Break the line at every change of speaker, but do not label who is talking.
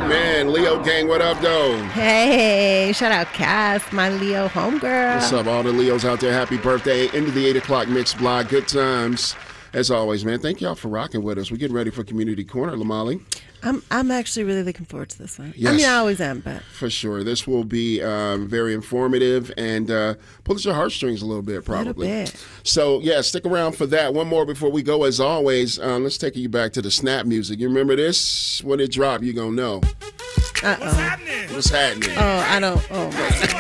Man, Leo gang, what up, though?
Hey, shout out Cass, my Leo homegirl.
What's up, all the Leos out there? Happy birthday. Into the 8 o'clock mix blog. Good times. As always, man, thank y'all for rocking with us. We're getting ready for Community Corner, Lamali.
I'm actually really looking forward to this one.
Yes.
I mean, I always am, but.
For sure. This will be very informative and pull at your heartstrings a little bit, probably.
A little bit.
So, yeah, stick around for that. One more before we go. As always, let's take you back to the Snap music. You remember this? When it dropped, you're going to know.
Uh-oh.
What's happening?
Oh, I don't. Oh, my God.